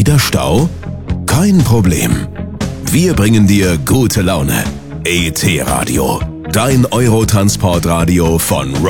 wieder Stau? Kein Problem. Wir bringen dir gute Laune. ET Radio, dein Eurotransportradio von Rock